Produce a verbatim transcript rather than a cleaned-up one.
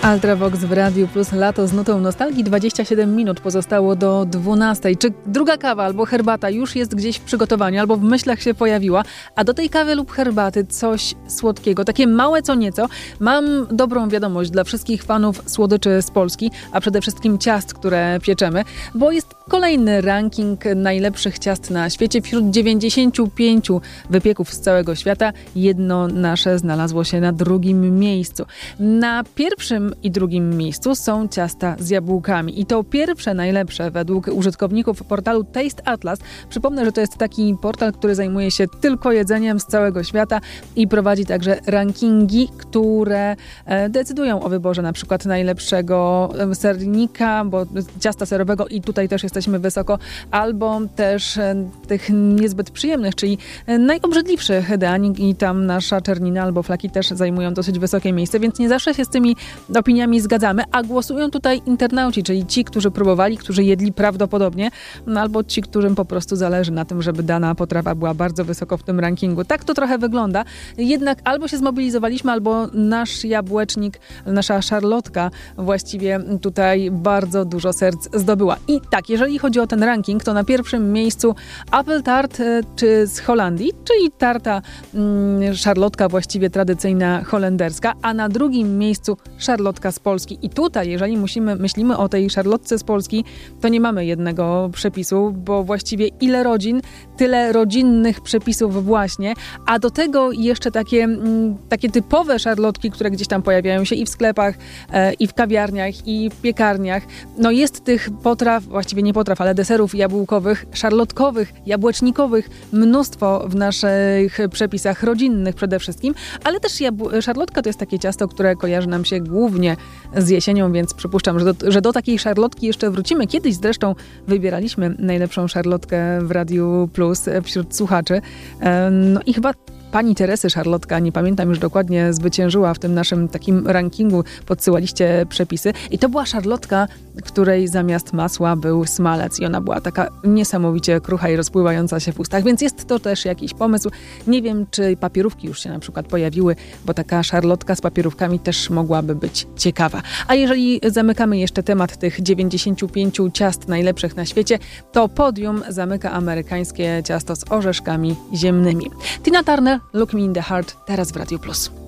Ultravox w Radiu Plus, lato z nutą nostalgii. dwadzieścia siedem minut pozostało do dwunastej. Czy druga kawa albo herbata już jest gdzieś w przygotowaniu albo w myślach się pojawiła, a do tej kawy lub herbaty coś słodkiego, takie małe co nieco. Mam dobrą wiadomość dla wszystkich fanów słodyczy z Polski, a przede wszystkim ciast, które pieczemy, bo jest kolejny ranking najlepszych ciast na świecie. Wśród dziewięćdziesięciu pięciu wypieków z całego świata jedno nasze znalazło się na drugim miejscu. Na pierwszym i drugim miejscu są ciasta z jabłkami. I to pierwsze najlepsze według użytkowników portalu Taste Atlas. Przypomnę, że to jest taki portal, który zajmuje się tylko jedzeniem z całego świata i prowadzi także rankingi, które decydują o wyborze na przykład najlepszego sernika, bo ciasta serowego i tutaj też jesteśmy wysoko, albo też tych niezbyt przyjemnych, czyli najobrzydliwszych dań i tam nasza czernina albo flaki też zajmują dosyć wysokie miejsce, więc nie zawsze się z tymi opiniami zgadzamy, a głosują tutaj internauci, czyli ci, którzy próbowali, którzy jedli prawdopodobnie, no albo ci, którym po prostu zależy na tym, żeby dana potrawa była bardzo wysoko w tym rankingu. Tak to trochę wygląda. Jednak albo się zmobilizowaliśmy, albo nasz jabłecznik, nasza szarlotka właściwie tutaj bardzo dużo serc zdobyła. I tak, jeżeli chodzi o ten ranking, to na pierwszym miejscu Apple Tart czy z Holandii, czyli tarta mm, szarlotka właściwie tradycyjna holenderska, a na drugim miejscu szarlotka z Polski. I tutaj, jeżeli musimy, myślimy o tej szarlotce z Polski, to nie mamy jednego przepisu, bo właściwie ile rodzin, tyle rodzinnych przepisów właśnie, a do tego jeszcze takie, mm, takie typowe szarlotki, które gdzieś tam pojawiają się i w sklepach, e, i w kawiarniach, i w piekarniach. No jest tych potraw, właściwie nie potraw, ale deserów jabłkowych, szarlotkowych, jabłecznikowych mnóstwo w naszych przepisach rodzinnych przede wszystkim, ale też jabł- szarlotka to jest takie ciasto, które kojarzy nam się głównie z jesienią, więc przypuszczam, że do, że do takiej szarlotki jeszcze wrócimy. Kiedyś zresztą wybieraliśmy najlepszą szarlotkę w Radiu Plus wśród słuchaczy. No i chyba pani Teresy Szarlotka, nie pamiętam już dokładnie, zwyciężyła w tym naszym takim rankingu, podsyłaliście przepisy i to była szarlotka, której zamiast masła był smalec i ona była taka niesamowicie krucha i rozpływająca się w ustach, więc jest to też jakiś pomysł. Nie wiem, czy papierówki już się na przykład pojawiły, bo taka szarlotka z papierówkami też mogłaby być ciekawa. A jeżeli zamykamy jeszcze temat tych dziewięćdziesięciu pięciu ciast najlepszych na świecie, to podium zamyka amerykańskie ciasto z orzeszkami ziemnymi. Tina Turner, Look Me in the Heart, teraz w Radiu Plus.